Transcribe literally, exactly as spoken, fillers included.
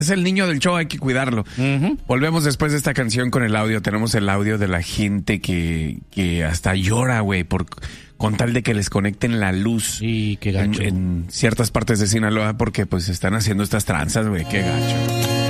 Es el niño del show, hay que cuidarlo. Uh-huh. Volvemos después de esta canción con el audio. Tenemos el audio de la gente que, que hasta llora, güey, por con tal de que les conecten la luz. Sí, qué gacho. En, en ciertas partes de Sinaloa porque pues están haciendo estas tranzas, güey, qué gacho.